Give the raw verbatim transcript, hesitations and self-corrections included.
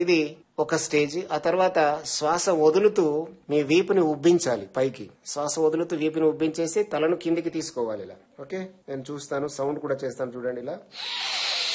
ఇది ఒక స్టేజ్. ఆ తర్వాత శ్వాస వదులుతూ మీ వీపుని ఉబ్బించాలి పైకి. శ్వాస వదులుతూ వీపుని ఉబ్బించేసి తలను కిందికి తీసుకోవాలి ఇలా. ఓకే, నేను చూస్తాను, సౌండ్ కూడా చేస్తాను చూడండి ఇలా.